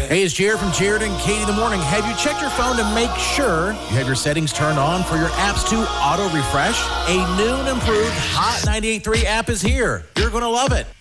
Hey, it's Jared from Jared and Katie in the Morning. Have you checked your phone to make sure you have your settings turned on for your apps to auto-refresh? A new and improved Hot 98.3 app is here. You're going to love it.